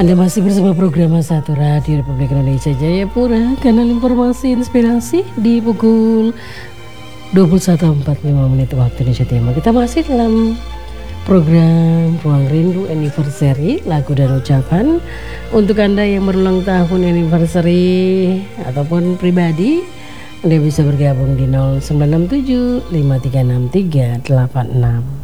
Anda masih bersama program Satu Radio Republik Indonesia Jayapura, kanal informasi inspirasi di pukul 21.45 waktu Indonesia Timur. Kita masih dalam program Ruang Rindu Anniversary, lagu dan ucapan untuk Anda yang berulang tahun anniversary ataupun pribadi. Anda bisa bergabung di 0967 536386.